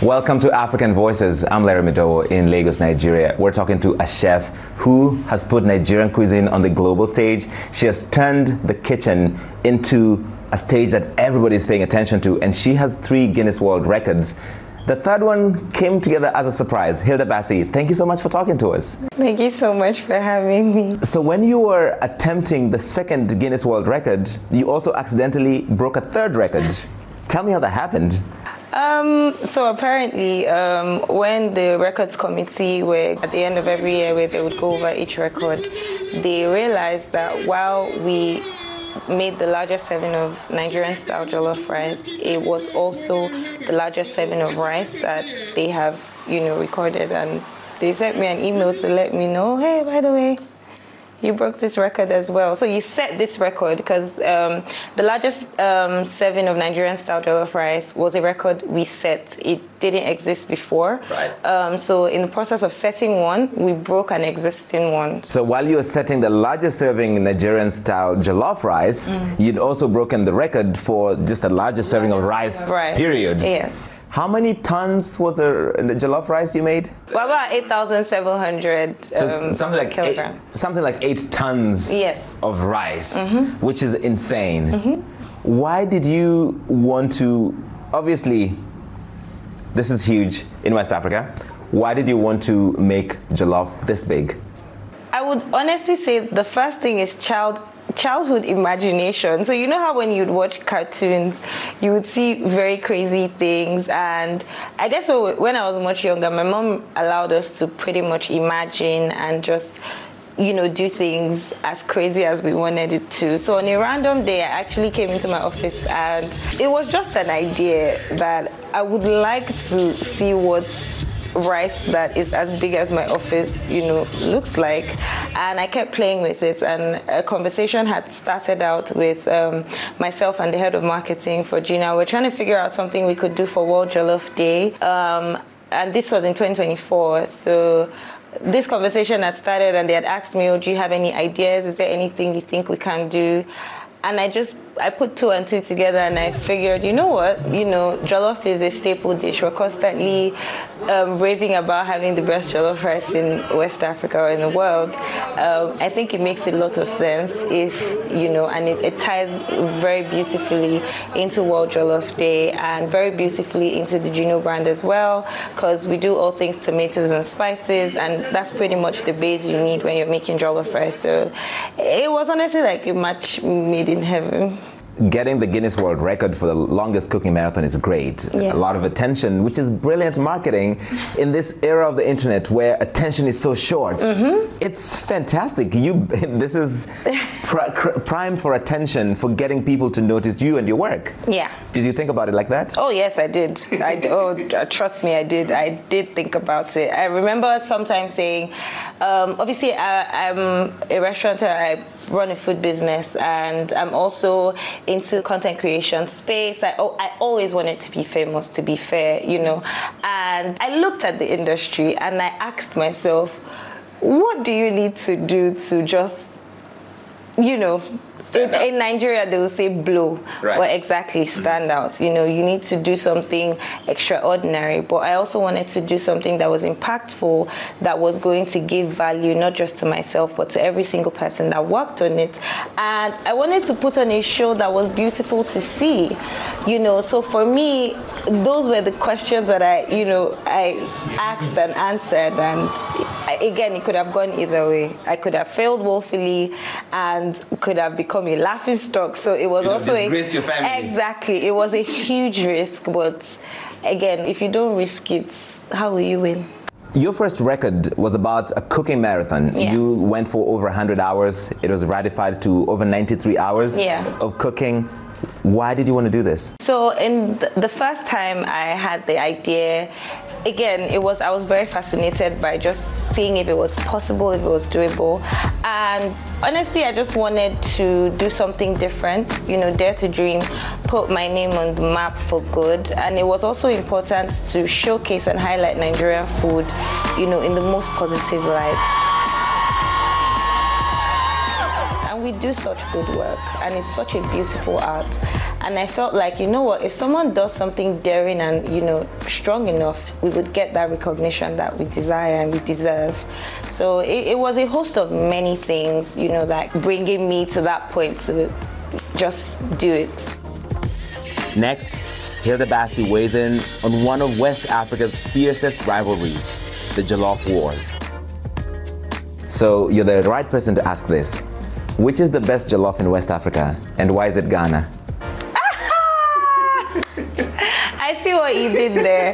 Welcome to African Voices. I'm Larry Medowo in Lagos, Nigeria. We're talking to a chef who has put Nigerian cuisine on the global stage. She has turned the kitchen into a stage that everybody is paying attention to, and she has 3 Guinness World Records. The third one came together as a surprise. Hilda Baci, thank you so much for talking to us. Thank you so much for having me. So when you were attempting the 2nd Guinness World Record, you also accidentally broke a 3rd record. Tell me how that happened. So apparently, when the records committee were at the end of every year where they would go over each record, they realized that while we made the largest serving of Nigerian style jollof rice, it was also the largest serving of rice that they have, recorded. And they sent me an email to let me know, hey, by the way, you broke this record as well. So you set this record because the largest serving of Nigerian style jollof rice was a record we set. It didn't exist before. Right. So in the process of setting one, we broke an existing one. So while you were setting the largest serving Nigerian style jollof rice, you'd also broken the record for just the largest serving of rice, period. Yes. How many tons was the jollof rice you made? Well, about 8,700 kilograms. Something like 8 tons of rice, which is insane. Why did you want to, obviously, this is huge in West Africa. Why did you want to make jollof this big? I would honestly say the first thing is childhood imagination. So you know how when you'd watch cartoons, you would see very crazy things. And I guess when I was much younger, my mom allowed us to pretty much imagine and just do things as crazy as we wanted it to. So on a random day, I actually came into my office and it was just an idea that I would like to see what rice that is as big as my office, looks like. And I kept playing with it, and a conversation had started out with myself and the head of marketing for Gina. We're trying to figure out something we could do for World Jollof Day, and this was in 2024. So this conversation had started, and they had asked me, do you have any ideas? Is there anything you think we can do? And I put 2 and 2 together, and I figured, you know what? Jollof is a staple dish. We're constantly raving about having the best jollof rice in West Africa or in the world. I think it makes a lot of sense if, and it ties very beautifully into World Jollof Day and very beautifully into the Gino brand as well, because we do all things tomatoes and spices, and that's pretty much the base you need when you're making jollof rice. So it was honestly like a match made in heaven. Getting the Guinness World Record for the longest cooking marathon is great. A lot of attention, which is brilliant marketing in this era of the internet where attention is so short. It's fantastic. This is prime for attention, for getting people to notice you and your work. Yeah. Did you think about it like that? Oh yes, I did. Trust me, I did. I did think about it. I remember sometimes saying, obviously I'm a restaurateur, I run a food business, and I'm also into content creation space. I always wanted to be famous, to be fair, and I looked at the industry and I asked myself, what do you need to do to just, in Nigeria they will say blow, but exactly stand out. You need to do something extraordinary, but I also wanted to do something that was impactful, that was going to give value not just to myself but to every single person that worked on it. And I wanted to put on a show that was beautiful to see, so for me those were the questions that I asked and answered. And again, it could have gone either way. I could have failed woefully and could have become a laughing stock. So it was also disgrace your family. Exactly. It was a huge risk, but again, if you don't risk it, how will you win? Your first record was about a cooking marathon. You went for over 100 hours. It was ratified to over 93 hours of cooking. Why did you want to do this? So in the first time I had the idea, again, I was very fascinated by just seeing if it was possible, if it was doable. And honestly, I just wanted to do something different, dare to dream, put my name on the map for good. And it was also important to showcase and highlight Nigerian food, in the most positive light. we do such good work, and it's such a beautiful art. And I felt like, you know what, if someone does something daring and, you know, strong enough, we would get that recognition that we desire and we deserve. So it was a host of many things, you know, that bringing me to that point to just do it. Next, Hilda Baci weighs in on one of West Africa's fiercest rivalries, the Jollof Wars. So you're the right person to ask this. Which is the best jollof in West Africa, and why is it Ghana? I see what you did there.